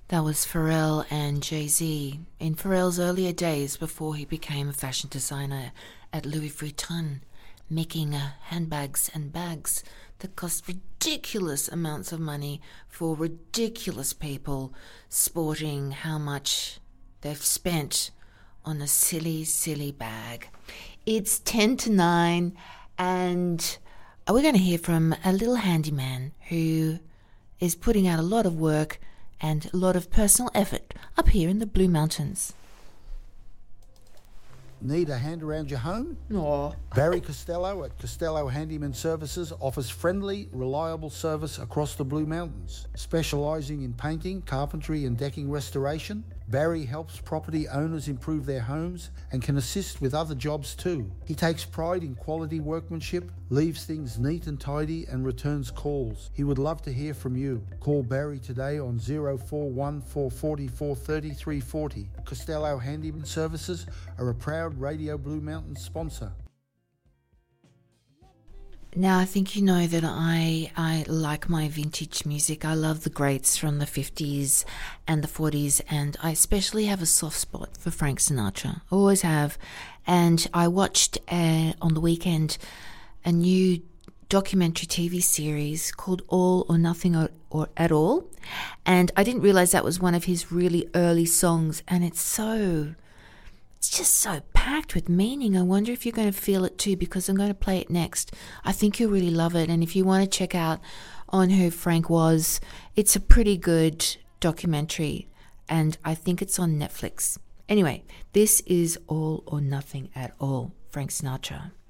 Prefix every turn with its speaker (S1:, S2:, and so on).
S1: That was Pharrell and Jay-Z in Pharrell's earlier days before he became a fashion designer at Louis Vuitton, making handbags and bags that cost ridiculous amounts of money for ridiculous people, sporting how much they've spent on a silly, silly bag. It's 10 to 9, and we're going to hear from a little handyman who is putting out a lot of work and a lot of personal effort up here in the Blue Mountains.
S2: Need a hand around your home?
S1: Aw.
S2: Barry Costello at Costello Handyman Services offers friendly, reliable service across the Blue Mountains. Specialising in painting, carpentry and decking restoration, Barry helps property owners improve their homes and can assist with other jobs too. He takes pride in quality workmanship, leaves things neat and tidy and returns calls. He would love to hear from you. Call Barry today on 041 444 3340. Costello Handyman Services are a proud Radio Blue Mountains sponsor.
S1: Now, I think you know that I like my vintage music. I love the greats from the 50s and the 40s, and I especially have a soft spot for Frank Sinatra. Always have. And I watched on the weekend a new documentary TV series called All or Nothing or At All, and I didn't realize that was one of his really early songs, and it's just so packed with meaning. I wonder if you're going to feel it too, because I'm going to play it next. I think you'll really love it. And if you want to check out on who Frank was, it's a pretty good documentary, and I think it's on Netflix. Anyway, this is All or Nothing at All, Frank Sinatra.